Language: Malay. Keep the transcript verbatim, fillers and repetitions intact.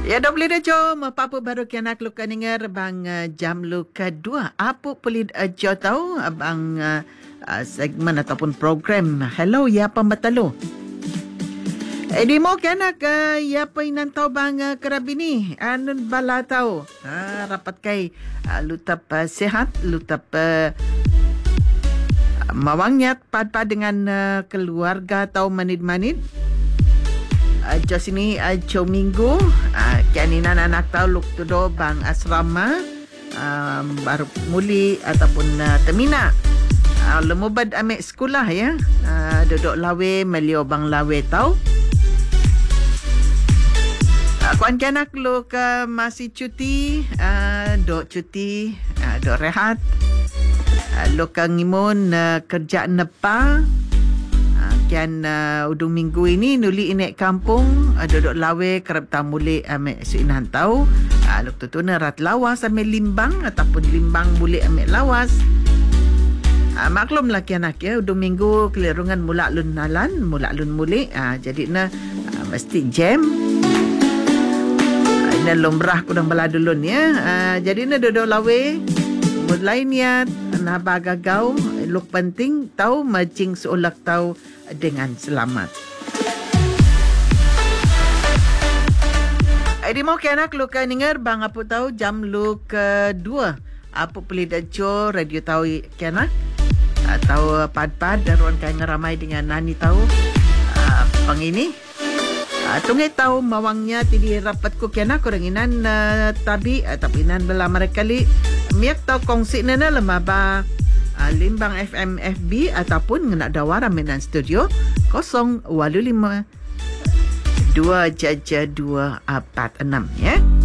Ya, dah boleh dah jom. Apa-apa baru kianak luka dengar bang uh, jam luka dua. Apa boleh uh, jauh tahu bang uh, uh, segmen ataupun program. Hello, ya apa matalo? Eh, di mo kianak uh, ya apa inan tahu bang uh, kerabini? Anun bala tahu. Ha, rapat kai uh, lutap uh, sehat, lutap uh, mawangnya pad-pad dengan uh, keluarga atau manid-manid. Uh, Jos ini uh, Jom Minggu uh, Kianinan anak tahu luk tu do bang asrama uh, baru muli ataupun uh, termina uh, lemubad ambil sekolah ya uh, duduk lawe melio bang lawe tahu uh, kuan kianak luk uh, masih cuti uh, duk cuti uh, duk rehat uh, luk ngimun uh, kerja nepa. Kian uh, udung minggu ini nuli inek kampung uh, duduk lawe kerap tamuli ambil suinan tahu uh, luk tu tu rat lawas ambil limbang ataupun limbang boleh ambil lawas uh, maklum lah kian nak ya udung minggu kelerungan mula lun nalan mula lun muli uh, jadi na uh, mesti jam uh, ina lumrah kudang bala dulun ya uh, jadi na duduk lawe mulai niat na bagagau luk penting tahu macing seulak tahu dengan selamat. Edi mau kianak lu kan dengar bang apa tahu jam lu kedua. Apa pelih dajo radio tahu kianak atau pad-pad daruan kai ngeramai dengan nani tahu uh, pang ini. Uh, tungai tahu mawangnya tidi rapat ku kianak orang inan uh, tabi atau inan bela mereka li miak tahu kongsi nana lemah ba Limbang F M F B ataupun ngena dawara menan studio kosong walu lima dua jaja dua empat enam ya.